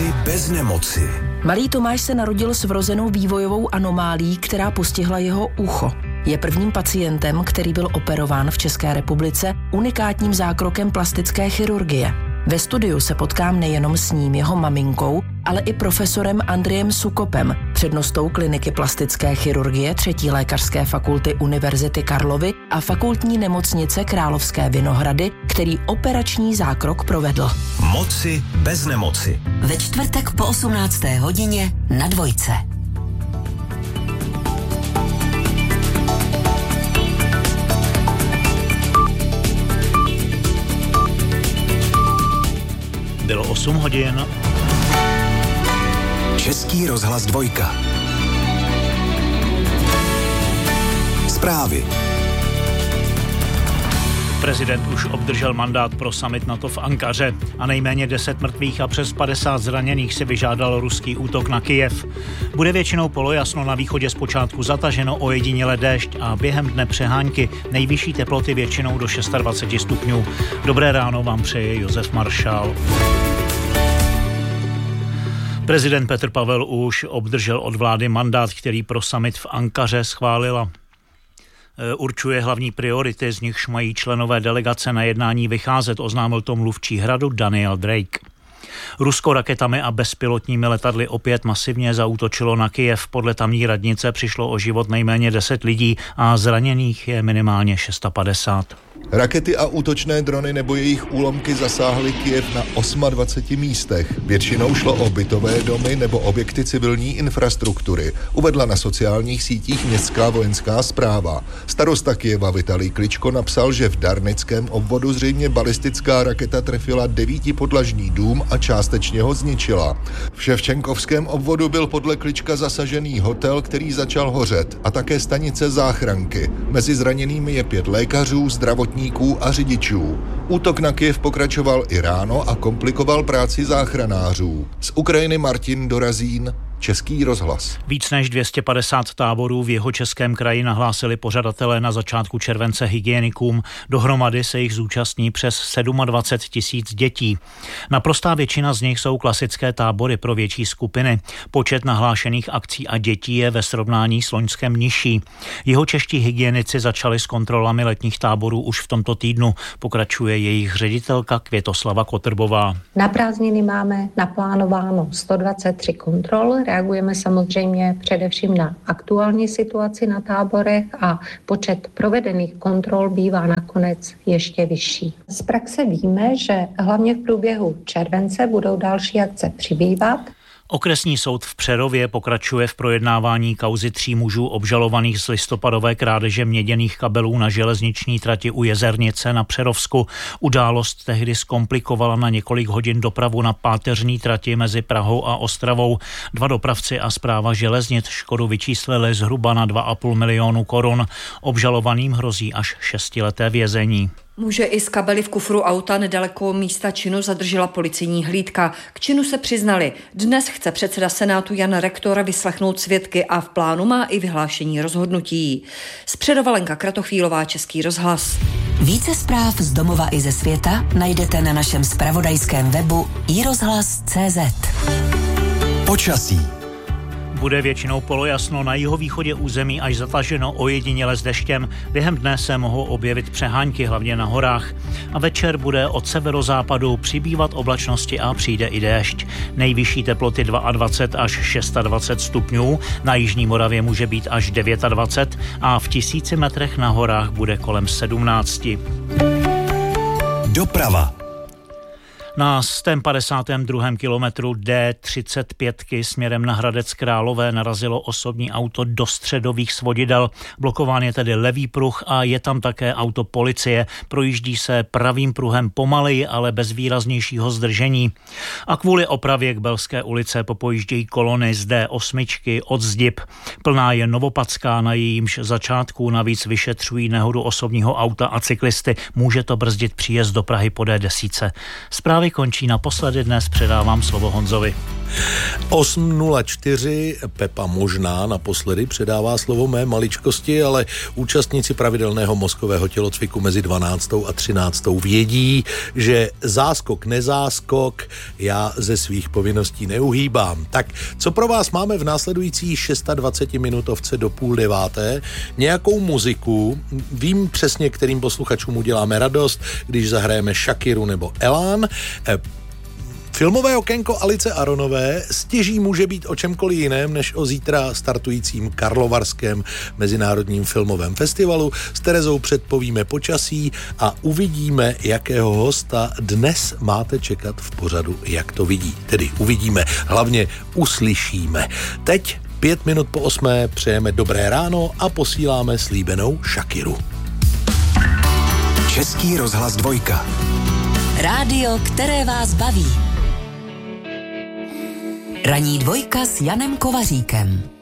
Moci bez nemoci. Malý Tomáš se narodil s vrozenou vývojovou anomálií, která postihla jeho ucho. Je prvním pacientem, který byl operován v České republice unikátním zákrokem plastické chirurgie. Ve studiu se potkám nejenom s ním, jeho maminkou, ale i profesorem Andrejem Sukopem, přednostou kliniky plastické chirurgie 3. lékařské fakulty Univerzity Karlovy a fakultní nemocnice Královské Vinohrady, který operační zákrok provedl. Moci bez nemoci. Ve čtvrtek po 18. hodině na Dvojce. Bylo 8 hodin. Český rozhlas 2. Zprávy. Prezident už obdržel mandát pro summit NATO v Ankaře a nejméně 10 mrtvých a přes 50 zraněných si vyžádal ruský útok na Kyjev. Bude většinou polojasno, na východě zpočátku zataženo, ojediněle déšť a během dne přehánky, nejvyšší teploty většinou do 26 stupňů. Dobré ráno vám přeje Josef Maršál. Prezident Petr Pavel už obdržel od vlády mandát, který pro summit v Ankaře schválila. Určuje hlavní priority, z nichž mají členové delegace na jednání vycházet, oznámil to mluvčí Hradu Daniel Drake. Rusko raketami a bezpilotními letadly opět masivně zaútočilo na Kyjev. Podle tamní radnice přišlo o život nejméně 10 lidí a zraněných je minimálně 650. Rakety a útočné drony nebo jejich úlomky zasáhly Kyjev na 28 místech. Většinou šlo o bytové domy nebo objekty civilní infrastruktury, uvedla na sociálních sítích městská vojenská správa. Starosta Kyjeva Vitalij Kličko napsal, že v Darnickém obvodu zřejmě balistická raketa trefila 9podlažní dům a částečně ho zničila. V Ševčenkovském obvodu byl podle Klička zasažený hotel, který začal hořet, a také stanice záchranky. Mezi zraněnými je 5 lékařů, zdravotníků a řidičů. Útok na Kyjev pokračoval i ráno a komplikoval práci záchranářů. Z Ukrajiny Martin Dorazín, Český rozhlas. Víc než 250 táborů v Jihočeském kraji nahlásili pořadatelé na začátku července hygienikům. Dohromady se jich zúčastní přes 27 000 dětí. Naprostá většina z nich jsou klasické tábory pro větší skupiny. Počet nahlášených akcí a dětí je ve srovnání s loňskem nižší. Jihočeští hygienici začali s kontrolami letních táborů už v tomto týdnu, pokračuje jejich ředitelka Květoslava Kotrbová. Na prázdniny máme naplánováno 123 kontrol. Reagujeme samozřejmě především na aktuální situaci na táborech a počet provedených kontrol bývá nakonec ještě vyšší. Z praxe víme, že hlavně v průběhu července budou další akce přibývat. Okresní soud v Přerově pokračuje v projednávání kauzy 3 mužů obžalovaných z listopadové krádeže měděných kabelů na železniční trati u Jezernice na Přerovsku. Událost tehdy zkomplikovala na několik hodin dopravu na páteřní trati mezi Prahou a Ostravou. 2 dopravci a správa železnic škodu vyčíslili zhruba na 2,5 milionu korun. Obžalovaným hrozí až 6leté vězení. Muže i z kabely v kufru auta nedaleko místa činu zadržela policejní hlídka. K činu se přiznali. Dnes chce předseda Senátu Jan Rektor vyslechnout svědky a v plánu má i vyhlášení rozhodnutí. Z Přerova Lenka Kratochvílová, Český rozhlas. Více zpráv z domova i ze světa najdete na našem zpravodajském webu iRozhlas.cz. Počasí. Bude většinou polojasno, na jihovýchodě území až zataženo, ojediněle s deštěm. Během dne se mohou objevit přehánky, hlavně na horách. A večer bude od severozápadu přibývat oblačnosti a přijde i déšť. Nejvyšší teploty 22 až 26 stupňů, na jižní Moravě může být až 29 a v 1000 metrech na horách bude kolem 17. Doprava. Na 152. kilometru D35 směrem na Hradec Králové narazilo osobní auto do středových svodidel. Blokován je tedy levý pruh a je tam také auto policie. Projíždí se pravým pruhem pomaleji, ale bez výraznějšího zdržení. A kvůli opravě k Belské ulice popojíždějí kolony z D8 od Zdib. Plná je Novopadská, na jejímž začátku navíc vyšetřují nehodu osobního auta a cyklisty. Může to brzdit příjezd do Prahy po D10. Zprávy končí, naposledy dnes předávám slovo Honzovi. 8:04, Pepa možná naposledy předává slovo mé maličkosti, ale účastníci pravidelného mozkového tělocviku mezi 12. a 13. vědí, že záskok nezáskok, já ze svých povinností neuhýbám. Tak, co pro vás máme v následující 26-minutovce do 8:30? Nějakou muziku, vím přesně, kterým posluchačům uděláme radost, když zahrajeme Shakiru nebo Elán. Filmové okénko Alice Aronové stěží může být o čemkoliv jiném, než o zítra startujícím Karlovarském mezinárodním filmovém festivalu. S Terezou předpovíme počasí a uvidíme, jakého hosta dnes máte čekat v pořadu Jak to vidí. Tedy uvidíme, hlavně uslyšíme. Teď 7:05 přejeme dobré ráno a posíláme slíbenou Shakiru. Český rozhlas 2. Rádio, které vás baví. Ranní 2 s Janem Kovaříkem.